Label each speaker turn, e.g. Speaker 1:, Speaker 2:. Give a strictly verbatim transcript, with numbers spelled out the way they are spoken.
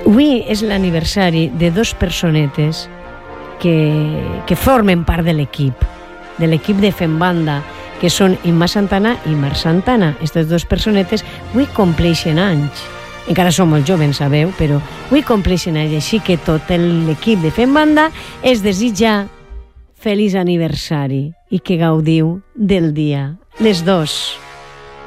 Speaker 1: Avui és l'aniversari de dos personetes que, que formen part de l'equip, de l'equip de Fem Banda, que són Imma Santana i Marc Santana. Aquestes dos personetes avui compleixen anys. Encara som molt joves, sabeu, però avui compleixen anys, així que tot l'equip de Fem Banda es desitja feliç aniversari i que gaudiu del dia. Les dos.